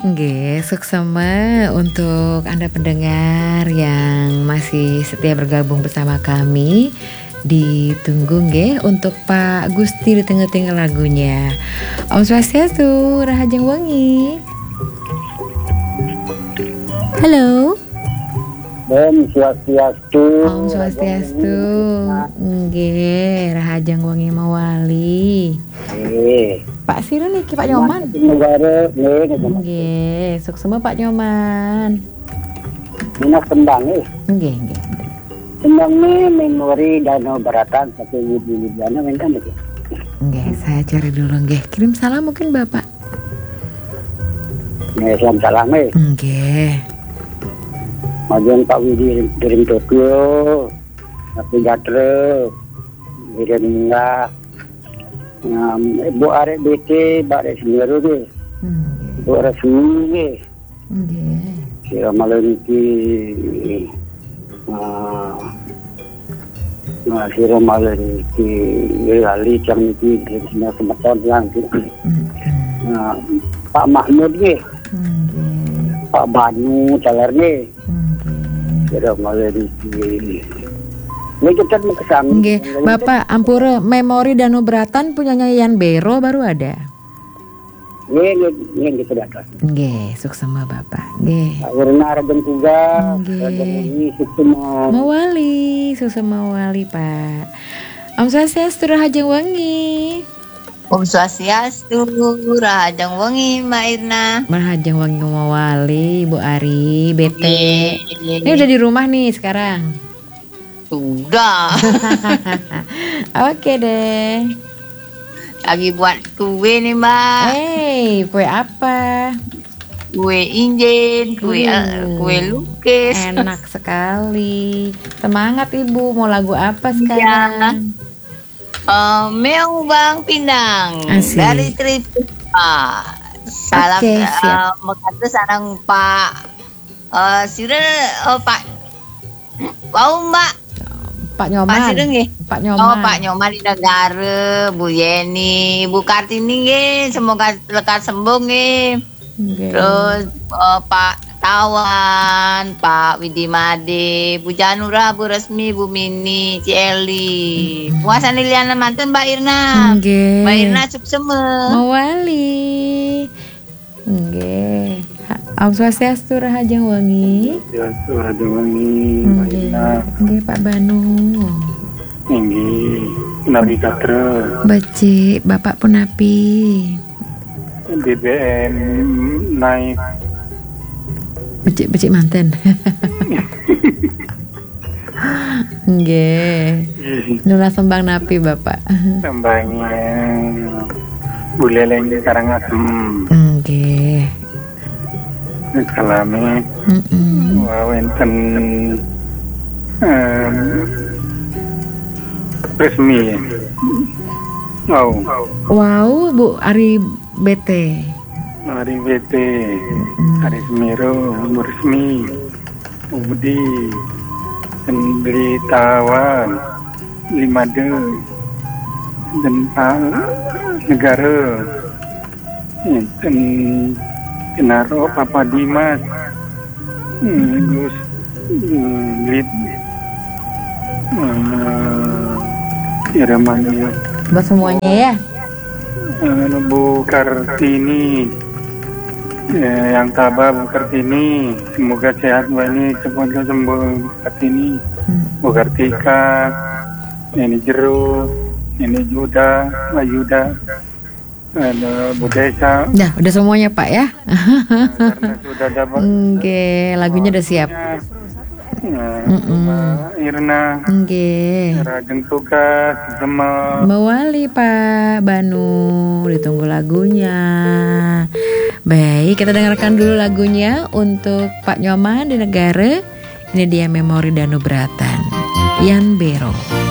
Nggih, suksema untuk Anda pendengar yang masih setia bergabung bersama kami. Ditunggu nggih untuk Pak Gusti di tengah-tengah lagunya. Om Swastiastu, Rahajeng Wengi. Halo. Om Swastiastu. Om Swastiastu. Nggih, Rahajeng Wengi Mawali. Pak Siru niki Pak Nyoman. Nggih, suksema Pak Nyoman. Minas tembang Nggih, nggih. Tembang memori Danau Beratan satu Widiana mainkan itu. Nggih, saya cari dulu nggih. Kirim salam mungkin Bapak. Salam salam Nggih. Majuan Pak Widi kirim Tokyo. Tapi Gatre. Kirim enggak. Bu arek BT, Arek Semeru deh. Bu arek Semeru deh. Kira malam ini kira malam ini kali jam ini semua kemeton yang Pak Mahmud deh. Pak Banu calar nih. Kira malam ini. Ini kita kesan. Nggih, Bapak Ampura memori Danau Beratan punyanya Yan Bero baru ada. Ini kita datang. Nggih, suksema Bapak. Nggih. Warna Raden Tuga, Raden ini suksema. Mawali, suksema Mawali, Pak. Om Swastiastu, Rahajeng Wengi. Om Swastiastu, Rahajeng Wengi, Mbak Irna. Rahajeng Wengi Mawali, Bu Ari, BT. Ini udah di rumah nih sekarang. Sudah. Oke deh. Lagi buat kue nih Mbak. Kue apa? Kue injen, kue lukis. Enak sekali. Semangat Ibu. Mau lagu apa sekarang? Meong Bang Pindang. Asik. Dari Tripura. Salam mengatur sarang Pak Sire, Pak Mbak. Pak Nyoman. Pak Nyoman. Oh, Pak Nyoman di negara, Bu Yeni, Bu Kartini nggih, semoga lekas sembuh nggih. Terus Pak Tawan, Pak Widi Made, Bu Janura, Bu Resmi, Bu Mini, Cieli. Puasan Liliana mantun Mbak Irna. Nggih. Mbak Irna suksema. Mawali. Nggih. Om Swastiastu, Rahajeng Wengi. Swastiastu, Rahajeng Wengi. Nggih, Pak Banu. Nggih, Nabi Katra. Baci, Bapak Punapi. BBM naik. Becik manten. Nggih. Nuna sembang napi Bapak. Sembangnya Bu Leleng Karangasem. Nggih. Salame. Wenten resmi. Wow, Bu Ari BT. Ari BT. Ari Semero, Bu Resmi. Budi. Beli Tawan. 5D. Dan Pak Negara. Dan Kenaro Papa Dimas. Gus Lid. Irmanya. Buat semuanya ya. Bu Kartini. Yang tabah Bu Kartini. Semoga sehat Bu ini cepat sembuh Bu Kartini. Bu Kartika. Ini Jeru. Ini Yuda. Yuda. Ada Bu Desa. Udah semuanya Pak ya. Karena sudah dapat. Oke, lagunya udah siap. Irna. Nggih. Rajeng tugas sama. Mawali Pak Banu, ditunggu lagunya. Baik, kita dengarkan dulu lagunya untuk Pak Nyoman di negara. Ini dia memori Danau Beratan. Yan Bero.